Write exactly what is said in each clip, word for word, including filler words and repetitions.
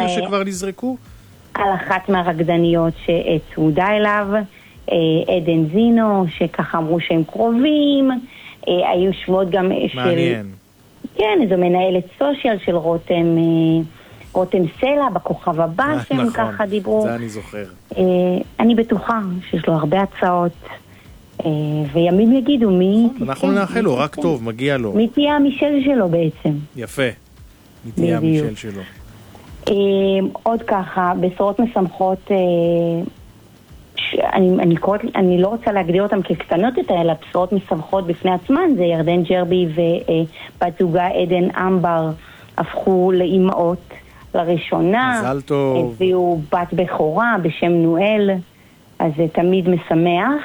שכבר נזרקו? על אחת מהרקדניות שצמודה אליו, עדן זינו, שככה אמרו שהם קרובים, היו שמות גם של... מעניין. כן, זו מנהלת סושיאל של רותם, רותם סלע, בכוכב הבא, שהם נכון, ככה דיברו. זה אני זוכר. אני בטוחה שיש לו הרבה הצעות, וימים יגידו מי... אנחנו נאחל לו, רק טוב, מגיע לו. מי תהיה המשל שלו בעצם. יפה, מי תהיה המשל שלו. עוד ככה, בשורות משמחות, אני, אני, קוראת, אני לא רוצה להגדיר אותם כקטנות יותר, אלא בשורות משמחות בפני עצמן. זה ירדן ג'רבי ובת זוגה עדן אמבר הפכו לאימהות לראשונה. מזל טוב. הביאו בת בכורה בשם נואל, אז זה תמיד משמח.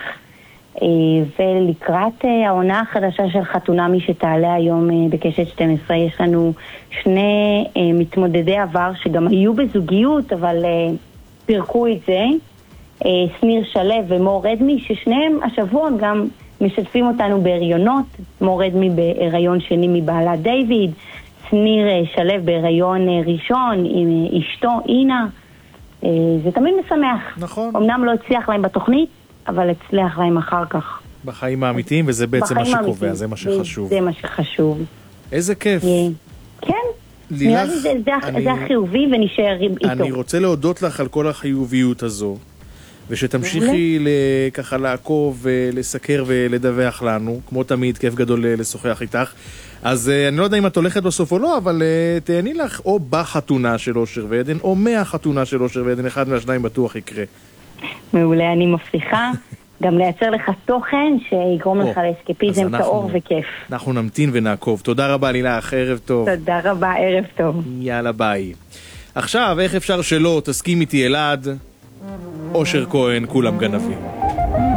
ולקראת העונה החדשה של חתונמי שתעלה היום בקשת שתים עשרה, יש לנו שני מתמודדי עבר שגם היו בזוגיות, אבל פירקו את זה. סניר שלו ומור רדמי, ששניהם השבוע גם משתפים אותנו בהריונות. מור רדמי בהיריון שני מבעלה דיוויד, סניר שלו בהיריון ראשון עם אשתו אינה. זה תמיד משמח. נכון. אמנם לא הצליח להם בתוכנית, אבל הצליח להם אחר כך. בחיים האמיתיים, וזה בעצם מה שקובע, זה מה שחשוב. זה מה שחשוב. איזה כיף. כן. נראה לי זה החיובי ונשאר איתו. אני רוצה להודות לך על כל החיוביות הזו, ושתמשיכי ככה לעקוב ולסקר ולדווח לנו, כמו תמיד, כיף גדול לשוחח איתך. אז אני לא יודע אם את הולכת בסוף או לא, אבל תהני לך או בחתונה של אושר ועדן, או מהחתונה של אושר ועדן, אחד מהשניים בטוח יקרה. מעולה, אני מבטיחה גם לייצר לך תוכן שיגרום לך לאסקפיזם טהור וכיף. אנחנו נמתין ונעקוב. תודה רבה לילך, ערב טוב. תודה רבה, ערב טוב. יאללה ביי. עכשיו, איך אפשר שלא תסכים איתי אלעד, אושר כהן, כולם גנבים.